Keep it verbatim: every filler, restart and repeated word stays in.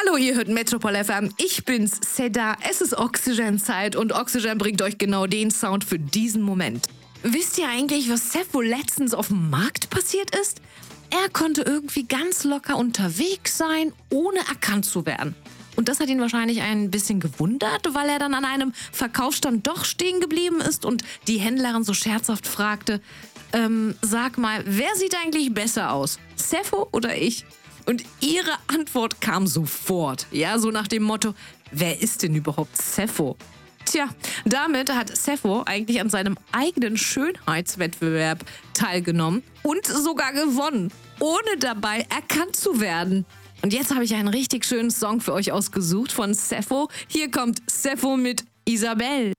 Hallo, ihr hört Metropol F M. Ich bin's, Seda. Es ist Oxygen-Zeit und Oxygen bringt euch genau den Sound für diesen Moment. Wisst ihr eigentlich, was Sepho letztens auf dem Markt passiert ist? Er konnte irgendwie ganz locker unterwegs sein, ohne erkannt zu werden. Und das hat ihn wahrscheinlich ein bisschen gewundert, weil er dann an einem Verkaufsstand doch stehen geblieben ist und die Händlerin so scherzhaft fragte, ähm, sag mal, wer sieht eigentlich besser aus? Sepho oder ich? Und ihre Antwort kam sofort. Ja, so nach dem Motto, wer ist denn überhaupt Sepho? Tja, damit hat Sepho eigentlich an seinem eigenen Schönheitswettbewerb teilgenommen und sogar gewonnen, ohne dabei erkannt zu werden. Und jetzt habe ich einen richtig schönen Song für euch ausgesucht von Sepho. Hier kommt Sepho mit Isabelle.